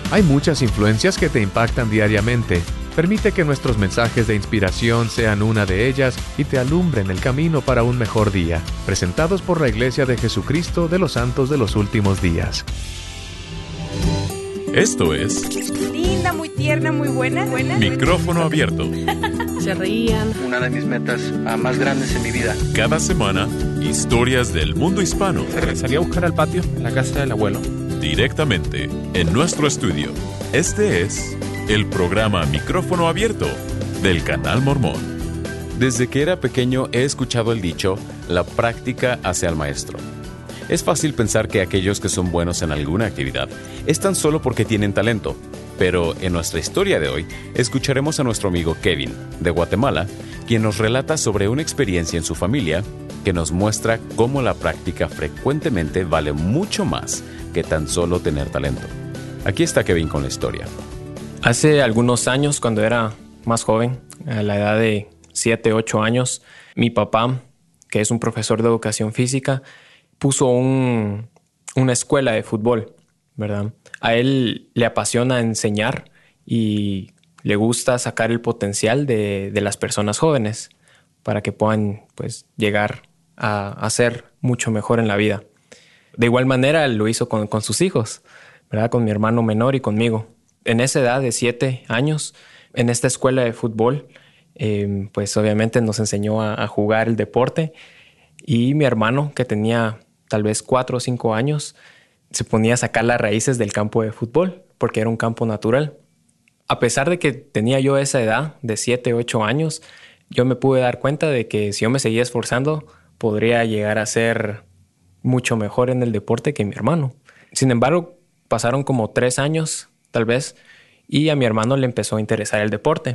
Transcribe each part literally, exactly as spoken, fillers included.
Hay muchas influencias que te impactan diariamente. Permite que nuestros mensajes de inspiración sean una de ellas y te alumbren el camino para un mejor día. Presentados por la Iglesia de Jesucristo de los Santos de los Últimos Días. Esto es... Linda, muy tierna, muy buena. buena Micrófono abierto. Se reían. Una de mis metas uh, más grandes en mi vida. Cada semana, historias del mundo hispano. Salí a buscar al patio, en la casa del abuelo. Directamente, en nuestro estudio. Este es el programa Micrófono Abierto del Canal Mormón. Desde que era pequeño he escuchado el dicho, la práctica hace al maestro. Es fácil pensar que aquellos que son buenos en alguna actividad es tan solo porque tienen talento, pero en nuestra historia de hoy escucharemos a nuestro amigo Kevin, de Guatemala, quien nos relata sobre una experiencia en su familia que nos muestra cómo la práctica frecuentemente vale mucho más que tan solo tener talento. Aquí está Kevin con la historia. Hace algunos años, cuando era más joven, a la edad de siete, ocho años, mi papá, que es un profesor de educación física, puso un, una escuela de fútbol, ¿verdad? A él le apasiona enseñar y le gusta sacar el potencial de, de las personas jóvenes para que puedan, pues, llegar a, a ser mucho mejor en la vida. De igual manera lo hizo con, con sus hijos, ¿verdad? Con mi hermano menor y conmigo. En esa edad de siete años, en esta escuela de fútbol, eh, pues obviamente nos enseñó a, a jugar el deporte, y mi hermano, que tenía tal vez cuatro o cinco años, se ponía a sacar las raíces del campo de fútbol porque era un campo natural. A pesar de que tenía yo esa edad de siete, ocho años, yo me pude dar cuenta de que si yo me seguía esforzando, podría llegar a ser mucho mejor en el deporte que mi hermano. Sin embargo, pasaron como tres años, tal vez, y a mi hermano le empezó a interesar el deporte.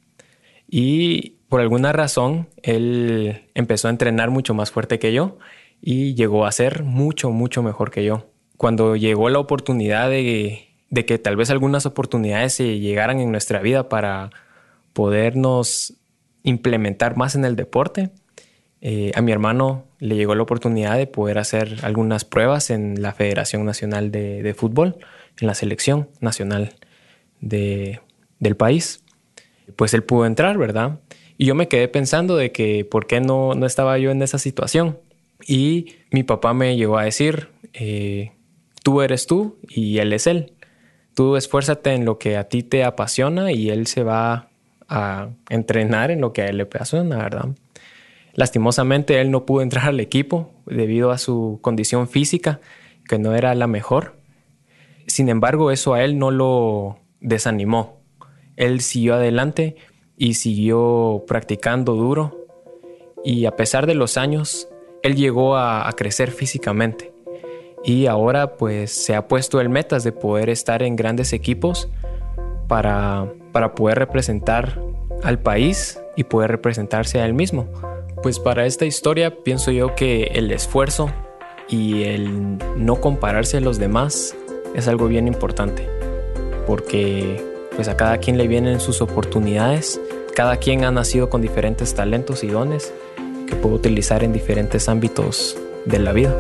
Y por alguna razón, él empezó a entrenar mucho más fuerte que yo y llegó a ser mucho, mucho mejor que yo. Cuando llegó la oportunidad de, de que tal vez algunas oportunidades se llegaran en nuestra vida para podernos implementar más en el deporte, eh, a mi hermano le llegó la oportunidad de poder hacer algunas pruebas en la Federación Nacional de, de Fútbol, en la selección nacional de, del país. Pues él pudo entrar, ¿verdad? Y yo me quedé pensando de que por qué no, no estaba yo en esa situación. Y mi papá me llegó a decir, eh, tú eres tú y él es él. Tú esfuérzate en lo que a ti te apasiona y él se va a entrenar en lo que a él le apasiona, ¿verdad? Lastimosamente él no pudo entrar al equipo debido a su condición física, que no era la mejor. Sin embargo, eso a él no lo desanimó. Él siguió adelante y siguió practicando duro. Y a pesar de los años, él llegó a, a crecer físicamente. Y ahora pues se ha puesto el metas de poder estar en grandes equipos para, para poder representar al país y poder representarse a él mismo. Pues para esta historia pienso yo que el esfuerzo y el no compararse a los demás es algo bien importante, porque pues a cada quien le vienen sus oportunidades, cada quien ha nacido con diferentes talentos y dones que puede utilizar en diferentes ámbitos de la vida.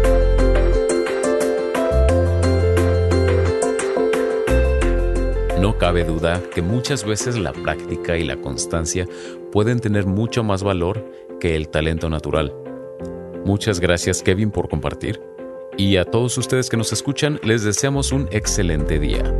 No cabe duda que muchas veces la práctica y la constancia pueden tener mucho más valor que el talento natural. Muchas gracias, Kevin, por compartir. Y a todos ustedes que nos escuchan, les deseamos un excelente día.